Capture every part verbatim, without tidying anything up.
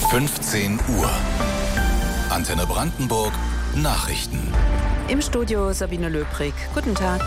fünfzehn Uhr. Antenne Brandenburg Nachrichten. Im Studio Sabine Löbrig. Guten Tag.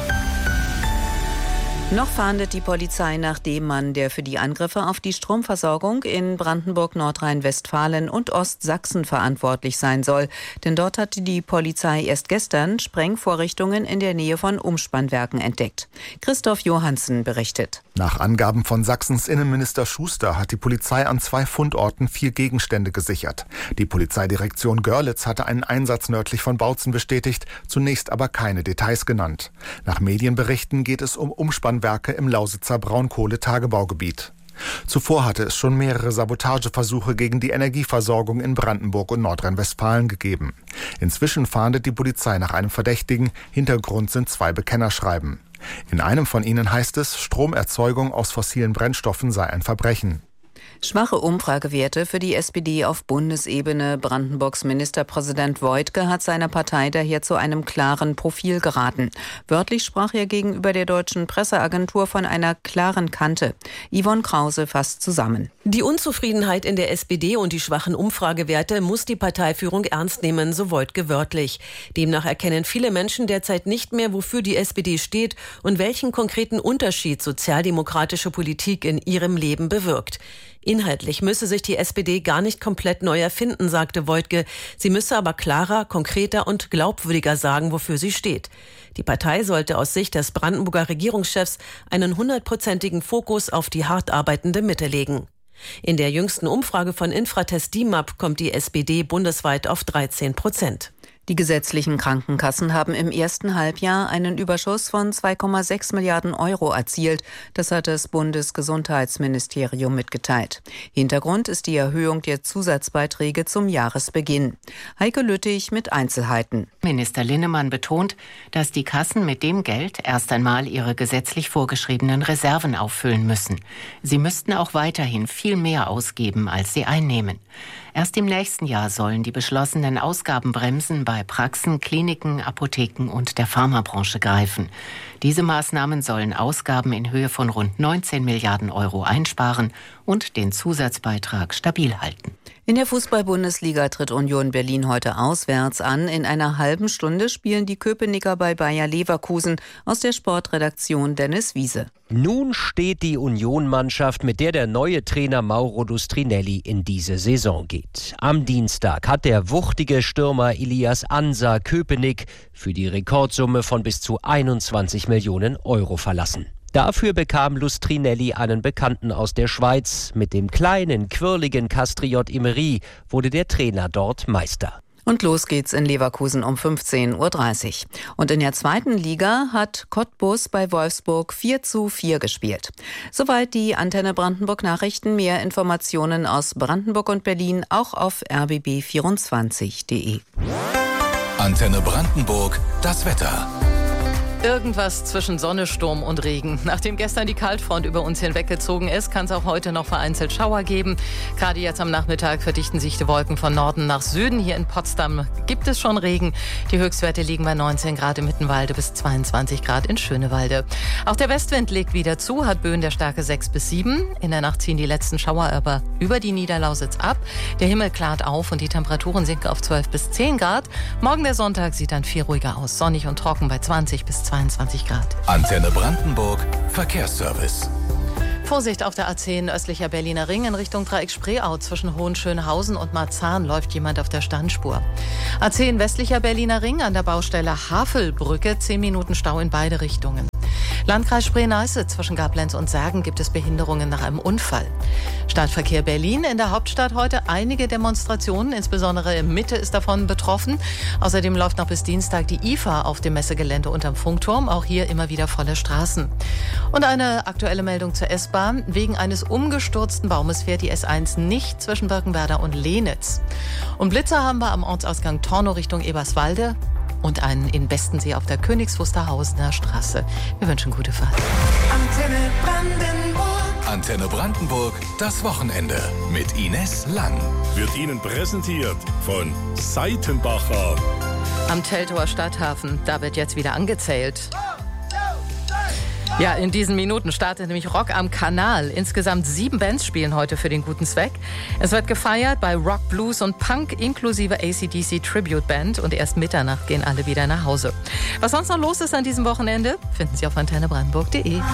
Noch fahndet die Polizei nach dem Mann, der für die Angriffe auf die Stromversorgung in Brandenburg, Nordrhein-Westfalen und Ostsachsen verantwortlich sein soll. Denn dort hatte die Polizei erst gestern Sprengvorrichtungen in der Nähe von Umspannwerken entdeckt. Christoph Johansen berichtet. Nach Angaben von Sachsens Innenminister Schuster hat die Polizei an zwei Fundorten vier Gegenstände gesichert. Die Polizeidirektion Görlitz hatte einen Einsatz nördlich von Bautzen bestätigt, zunächst aber keine Details genannt. Nach Medienberichten geht es um Umspannwerke im Lausitzer Braunkohletagebaugebiet. Zuvor hatte es schon mehrere Sabotageversuche gegen die Energieversorgung in Brandenburg und Nordrhein-Westfalen gegeben. Inzwischen fahndet die Polizei nach einem Verdächtigen. Hintergrund sind zwei Bekennerschreiben. In einem von ihnen heißt es, Stromerzeugung aus fossilen Brennstoffen sei ein Verbrechen. Schwache Umfragewerte für die S P D auf Bundesebene. Brandenburgs Ministerpräsident Woidke hat seiner Partei daher zu einem klaren Profil geraten. Wörtlich sprach er gegenüber der deutschen Presseagentur von einer klaren Kante. Yvonne Krause fasst zusammen. Die Unzufriedenheit in der S P D und die schwachen Umfragewerte muss die Parteiführung ernst nehmen, so Woidke wörtlich. Demnach erkennen viele Menschen derzeit nicht mehr, wofür die S P D steht und welchen konkreten Unterschied sozialdemokratische Politik in ihrem Leben bewirkt. Inhaltlich müsse sich die S P D gar nicht komplett neu erfinden, sagte Woidke. Sie müsse aber klarer, konkreter und glaubwürdiger sagen, wofür sie steht. Die Partei sollte aus Sicht des Brandenburger Regierungschefs einen hundertprozentigen Fokus auf die hart arbeitende Mitte legen. In der jüngsten Umfrage von Infratest D I M A P kommt die S P D bundesweit auf dreizehn Prozent. Die gesetzlichen Krankenkassen haben im ersten Halbjahr einen Überschuss von zwei Komma sechs Milliarden Euro erzielt. Das hat das Bundesgesundheitsministerium mitgeteilt. Hintergrund ist die Erhöhung der Zusatzbeiträge zum Jahresbeginn. Heike Lüttich mit Einzelheiten. Minister Linnemann betont, dass die Kassen mit dem Geld erst einmal ihre gesetzlich vorgeschriebenen Reserven auffüllen müssen. Sie müssten auch weiterhin viel mehr ausgeben, als sie einnehmen. Erst im nächsten Jahr sollen die beschlossenen Ausgabenbremsen bei Praxen, Kliniken, Apotheken und der Pharmabranche greifen. Diese Maßnahmen sollen Ausgaben in Höhe von rund neunzehn Milliarden Euro einsparen und den Zusatzbeitrag stabil halten. In der Fußball-Bundesliga tritt Union Berlin heute auswärts an. In einer halben Stunde spielen die Köpenicker bei Bayer Leverkusen. Aus der Sportredaktion Dennis Wiese. Nun steht die Union-Mannschaft, mit der der neue Trainer Mauro Lustrinelli in diese Saison geht. Am Dienstag hat der wuchtige Stürmer Ilias Ansa Köpenick für die Rekordsumme von bis zu einundzwanzig Millionen Euro verlassen. Dafür bekam Lustrinelli einen Bekannten aus der Schweiz. Mit dem kleinen, quirligen Castriot Emery wurde der Trainer dort Meister. Und los geht's in Leverkusen um fünfzehn Uhr dreißig. Und in der zweiten Liga hat Cottbus bei Wolfsburg vier zu vier gespielt. Soweit die Antenne Brandenburg Nachrichten. Mehr Informationen aus Brandenburg und Berlin auch auf r b b vierundzwanzig punkt d e. Antenne Brandenburg, das Wetter. Irgendwas zwischen Sonne, Sturm und Regen. Nachdem gestern die Kaltfront über uns hinweggezogen ist, kann es auch heute noch vereinzelt Schauer geben. Gerade jetzt am Nachmittag verdichten sich die Wolken von Norden nach Süden. Hier in Potsdam gibt es schon Regen. Die Höchstwerte liegen bei neunzehn Grad im Mittenwalde bis zweiundzwanzig Grad in Schönewalde. Auch der Westwind legt wieder zu, hat Böen der Stärke sechs bis sieben. In der Nacht ziehen die letzten Schauer aber über die Niederlausitz ab. Der Himmel klart auf und die Temperaturen sinken auf zwölf bis zehn Grad. Morgen der Sonntag sieht dann viel ruhiger aus. Sonnig und trocken bei zwanzig bis zweiundzwanzig Grad. Antenne Brandenburg, Verkehrsservice. Vorsicht auf der A zehn östlicher Berliner Ring in Richtung Dreieck Spreeau. Zwischen Hohenschönhausen und Marzahn läuft jemand auf der Standspur. A zehn westlicher Berliner Ring an der Baustelle Havelbrücke. zehn Minuten Stau in beide Richtungen. Landkreis Spree-Neiße zwischen Gablenz und Särgen gibt es Behinderungen nach einem Unfall. Stadtverkehr Berlin, in der Hauptstadt heute einige Demonstrationen, insbesondere Mitte ist davon betroffen. Außerdem läuft noch bis Dienstag die I F A auf dem Messegelände unterm Funkturm, auch hier immer wieder volle Straßen. Und eine aktuelle Meldung zur S-Bahn. Wegen eines umgestürzten Baumes fährt die S eins nicht zwischen Birkenwerder und Lehnitz. Und Blitzer haben wir am Ortsausgang Tornow Richtung Eberswalde und einen in Bestensee auf der Königs Wusterhausener Straße. Wir wünschen gute Fahrt. Antenne Brandenburg. Antenne Brandenburg, das Wochenende mit Ines Lang. Wird Ihnen präsentiert von Seitenbacher. Am Teltower Stadthafen, da wird jetzt wieder angezählt. Ja, in diesen Minuten startet nämlich Rock am Kanal. Insgesamt sieben Bands spielen heute für den guten Zweck. Es wird gefeiert bei Rock, Blues und Punk inklusive A C D C Tribute Band und erst Mitternacht gehen alle wieder nach Hause. Was sonst noch los ist an diesem Wochenende, finden Sie auf antenne brandenburg punkt de.